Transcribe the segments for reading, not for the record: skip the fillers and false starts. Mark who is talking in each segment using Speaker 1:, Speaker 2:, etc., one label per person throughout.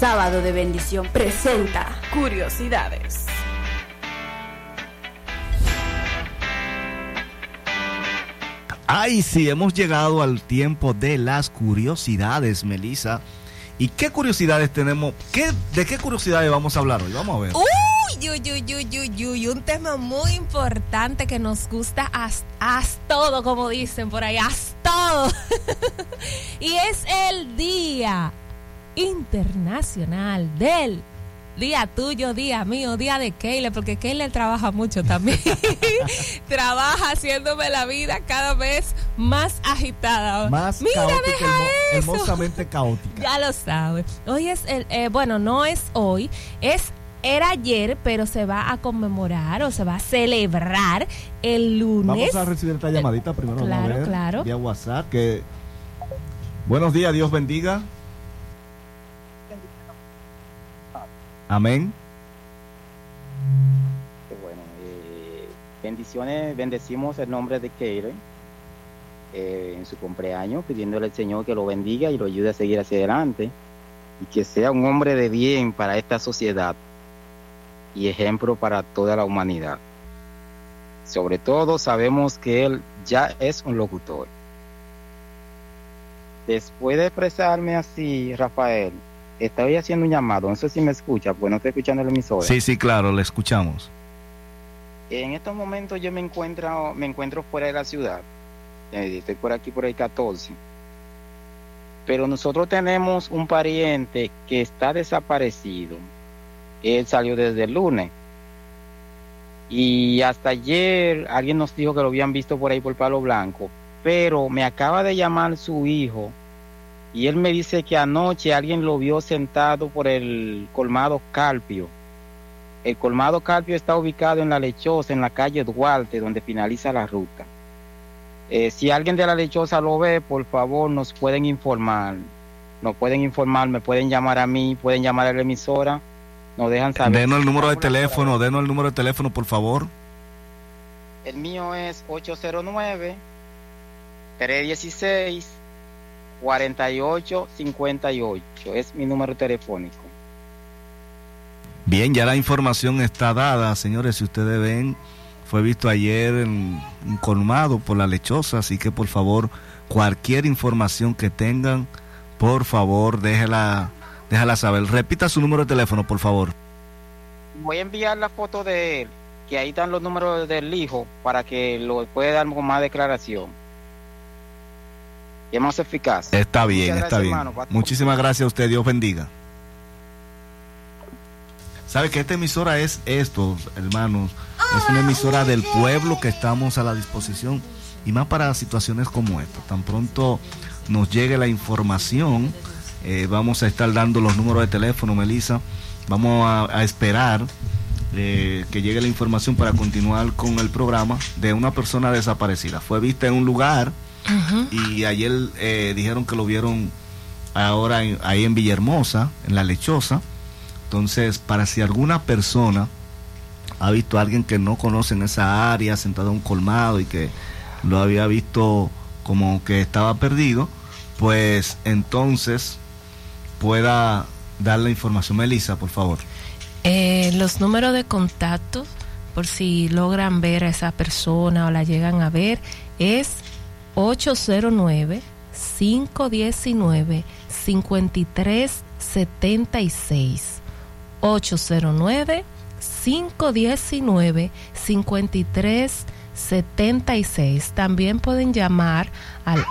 Speaker 1: Sábado de Bendición presenta Curiosidades.
Speaker 2: Ay, sí, hemos llegado al tiempo de las curiosidades, Melissa. ¿Y qué curiosidades tenemos? ¿De qué curiosidades vamos a hablar hoy? Vamos a ver.
Speaker 3: Un tema muy importante que nos gusta, haz todo, como dicen por ahí, haz todo. Y es el Día Internacional del Día tuyo, día mío, día de Keila, porque Keila trabaja mucho también. Trabaja haciéndome la vida cada vez más agitada.
Speaker 2: Más caótica, hermosamente caótica.
Speaker 3: Ya lo sabes. Hoy es no es hoy, era ayer, pero se va a conmemorar o se va a celebrar el lunes.
Speaker 2: Vamos a recibir esta llamadita primero.
Speaker 3: Claro,
Speaker 2: vamos a ver,
Speaker 3: claro.
Speaker 2: Vía WhatsApp. Buenos días, Dios bendiga. Amén.
Speaker 4: Bueno, bendiciones, bendecimos el nombre de Keira en su cumpleaños, pidiéndole al Señor que lo bendiga y lo ayude a seguir hacia adelante y que sea un hombre de bien para esta sociedad y ejemplo para toda la humanidad. Sobre todo sabemos que él ya es un locutor. Después de expresarme así, Rafael, estoy haciendo un llamado, no sé si me escucha, pues no estoy escuchando el emisor.
Speaker 2: Sí, claro, le escuchamos.
Speaker 4: En estos momentos yo me encuentro fuera de la ciudad, estoy por aquí, por el 14, pero nosotros tenemos un pariente que está desaparecido. Él salió desde el lunes y hasta ayer alguien nos dijo que lo habían visto por ahí por Palo Blanco, pero me acaba de llamar su hijo y él me dice que anoche alguien lo vio sentado por el colmado Carpio. El colmado Carpio está ubicado en La Lechosa, en la calle Duarte, donde finaliza la ruta. Si alguien de La Lechosa lo ve, por favor nos pueden informar. Me pueden llamar a mí, pueden llamar a la emisora, nos dejan saber.
Speaker 2: Denos el número de teléfono, por favor.
Speaker 4: El mío es 809-316-4858, es mi número telefónico.
Speaker 2: Bien, ya la información está dada, señores. Si ustedes ven, fue visto ayer en un colmado por La Lechosa, así que por favor, cualquier información que tengan, por favor, déjala saber. Repita su número de teléfono, por favor.
Speaker 4: Voy a enviar la foto de él, que ahí están los números del hijo, para que lo pueda dar con más declaración. Y es más eficaz.
Speaker 2: Está bien. Hermano, muchísimas gracias a usted, Dios bendiga. ¿Sabe que esta emisora es esto, hermanos? Es una emisora del pueblo que estamos a la disposición, y más para situaciones como esta. Tan pronto nos llegue la información, vamos a estar dando los números de teléfono, Melissa. Vamos a esperar que llegue la información para continuar con el programa de una persona desaparecida. Fue vista en un lugar. Uh-huh. Y ayer dijeron que lo vieron ahora ahí en Villahermosa, en La Lechosa. Entonces, para si alguna persona ha visto a alguien que no conoce en esa área, sentado en un colmado, y que lo había visto como que estaba perdido, pues entonces pueda dar la información. Melissa, por favor.
Speaker 3: Los números de contacto, por si logran ver a esa persona o la llegan a ver, es 809-519-5376. 809-519-5376. También pueden llamar al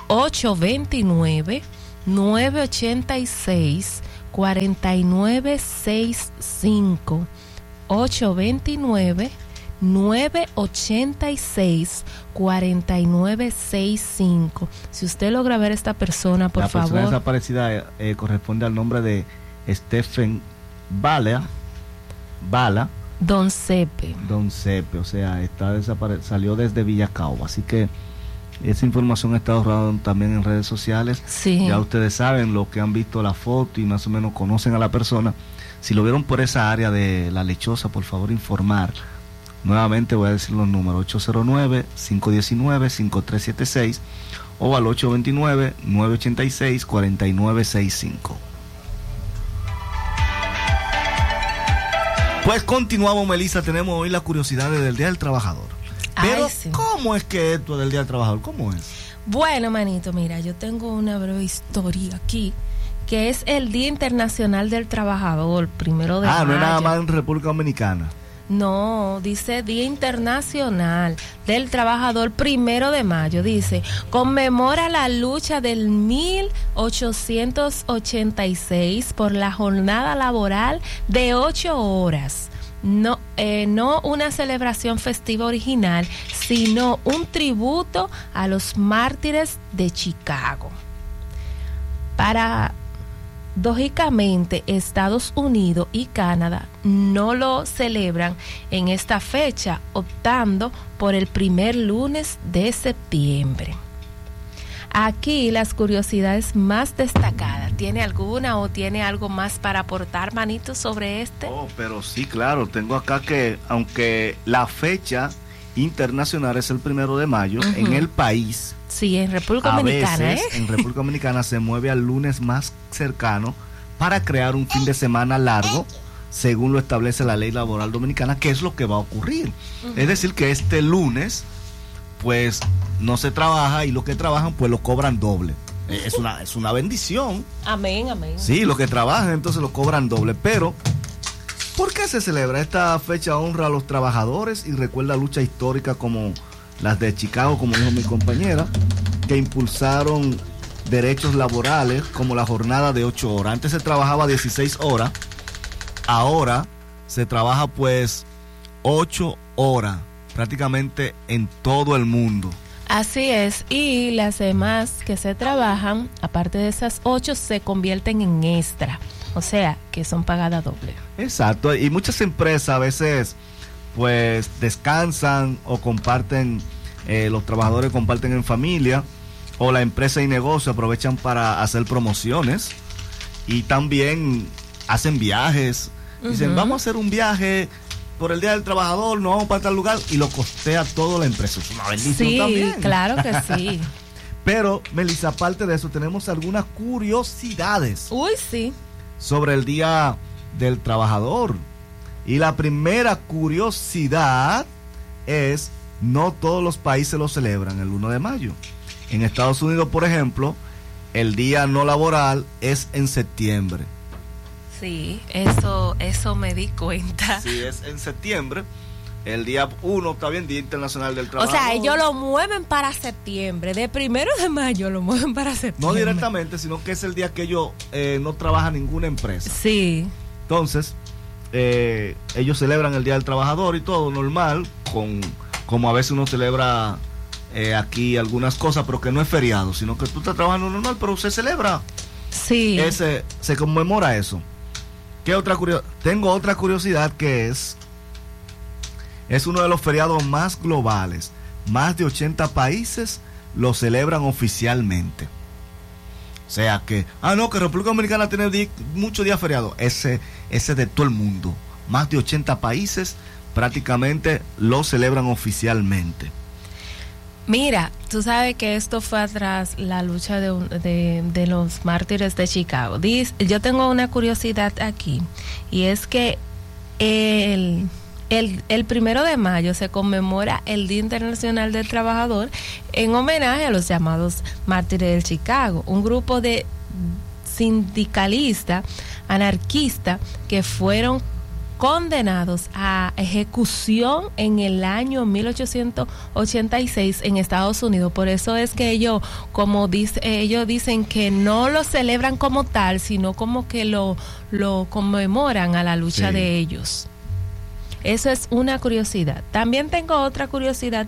Speaker 3: 829-986-4965. 829-986-4965. Si usted logra ver a esta persona, por favor.
Speaker 2: La persona desaparecida corresponde al nombre de Stephen Bala. Don Cepe, o sea, salió desde Villacao, así que esa información ha estado rodando también en redes sociales.
Speaker 3: Sí.
Speaker 2: Ya ustedes saben, los que han visto la foto y más o menos conocen a la persona, si lo vieron por esa área de La Lechosa, por favor informar. Nuevamente voy a decir los números: 809-519-5376 o al 829-986-4965. Pues continuamos, Melissa, tenemos hoy la curiosidad del Día del Trabajador. Pero,
Speaker 3: sí.
Speaker 2: ¿cómo es que esto del Día del Trabajador? ¿Cómo es?
Speaker 3: Bueno, manito, mira, yo tengo una breve historia aquí, que es el Día Internacional del Trabajador, 1 de mayo.
Speaker 2: No es nada más en República Dominicana.
Speaker 3: No, dice Día Internacional del Trabajador, 1 de mayo. Dice, conmemora la lucha del 1886 por la jornada laboral de 8 horas. No una celebración festiva original, sino un tributo a los mártires de Chicago. Paradójicamente, Estados Unidos y Canadá no lo celebran en esta fecha, optando por el primer lunes de septiembre. Aquí las curiosidades más destacadas. ¿Tiene alguna o tiene algo más para aportar, manito, sobre este?
Speaker 2: Pero sí, claro, tengo acá que aunque la fecha internacional es el 1 de mayo, en el país,
Speaker 3: sí, en República Dominicana,
Speaker 2: en República Dominicana se mueve al lunes más cercano para crear un fin de semana largo, según lo establece la ley laboral dominicana, que es lo que va a ocurrir. Es decir, que este lunes pues no se trabaja y los que trabajan pues lo cobran doble. Es una bendición.
Speaker 3: Amén, amén.
Speaker 2: Sí, los que trabajan entonces lo cobran doble. Pero ¿por qué se celebra? Esta fecha honra a los trabajadores y recuerda luchas históricas como las de Chicago, como dijo mi compañera, que impulsaron derechos laborales como la jornada de 8 horas. Antes se trabajaba 16 horas, ahora se trabaja pues 8 horas prácticamente en todo el mundo.
Speaker 3: Así es, y las demás que se trabajan, aparte de esas 8, se convierten en extra, o sea, que son pagadas doble.
Speaker 2: Exacto, y muchas empresas a veces pues descansan o comparten, los trabajadores comparten en familia, o la empresa y negocio aprovechan para hacer promociones y también hacen viajes. Dicen, vamos a hacer un viaje por el Día del Trabajador, nos vamos para tal lugar, y lo costea todo la empresa. Es una bendición también.
Speaker 3: Sí, claro que sí.
Speaker 2: Pero, Melissa, aparte de eso, tenemos algunas curiosidades.
Speaker 3: Uy, sí.
Speaker 2: Sobre el Día del Trabajador. Y la primera curiosidad es, no todos los países lo celebran el 1 de mayo. En Estados Unidos, por ejemplo, el día no laboral es en septiembre.
Speaker 3: Sí, eso me di cuenta.
Speaker 2: Sí, es en septiembre. El día 1, está bien, Día Internacional del Trabajador.
Speaker 3: O sea, ellos lo mueven para septiembre. De 1 de mayo lo mueven para septiembre.
Speaker 2: No directamente, sino que es el día que ellos no trabaja ninguna empresa.
Speaker 3: Sí.
Speaker 2: Entonces, ellos celebran el Día del Trabajador y todo normal, como a veces uno celebra aquí algunas cosas, pero que no es feriado, sino que tú estás trabajando normal, pero se celebra.
Speaker 3: Sí.
Speaker 2: Se conmemora eso. ¿Qué otra curiosidad? Tengo otra curiosidad que es uno de los feriados más globales. Más de 80 países lo celebran oficialmente. O sea que, que República Dominicana tiene muchos días feriados. Ese de todo el mundo. Más de 80 países prácticamente lo celebran oficialmente.
Speaker 3: Mira, tú sabes que esto fue atrás la lucha de los mártires de Chicago. Yo tengo una curiosidad aquí, y es que el 1 de mayo se conmemora el Día Internacional del Trabajador en homenaje a los llamados mártires de Chicago, un grupo de sindicalistas anarquistas que fueron condenados a ejecución en el año 1886 en Estados Unidos. Por eso es que ellos dicen que no lo celebran como tal, sino como que lo conmemoran a la lucha de ellos. Eso es una curiosidad. También tengo otra curiosidad